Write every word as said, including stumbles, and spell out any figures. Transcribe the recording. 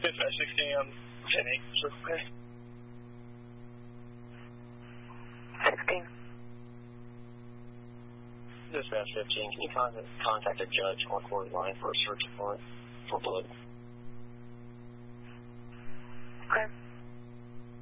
Dispatch sixteen on ten eight, Circle K. sixteen. Dispatch fifteen, can you contact, contact a judge on court line for a search warrant for blood? Okay.